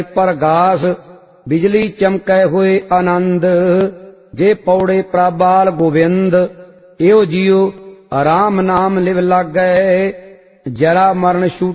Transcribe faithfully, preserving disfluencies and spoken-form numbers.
परगास बिजली चमकै होए आनंद। जे पौड़े प्रबाल गोविंद एओ जियो राम नाम लिव लागै। जरा मरण छूटै